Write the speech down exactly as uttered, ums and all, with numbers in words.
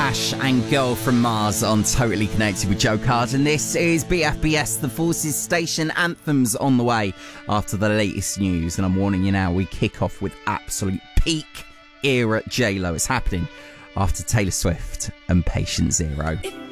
Ash and Girl from Mars on Totally Connected with Joe Card, and this is B F B S, the Forces Station Anthems on the way after the latest news. And I'm warning you now, we kick off with absolute peak era J-Lo. It's happening after Taylor Swift and Patient Zero. It